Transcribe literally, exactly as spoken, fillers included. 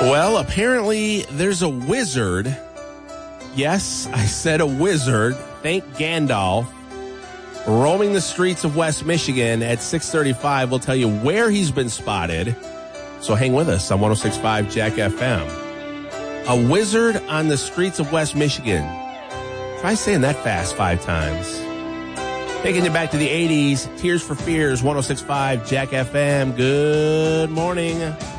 Well, apparently there's a wizard. Yes, I said a wizard. Thank Gandalf. Roaming the streets of West Michigan at six thirty-five. We'll tell you where he's been spotted. So hang with us on one oh six point five Jack F M. A wizard on the streets of West Michigan. Try saying that fast five times. Taking you back to the eighties. Tears for Fears, one oh six point five Jack F M. Good morning.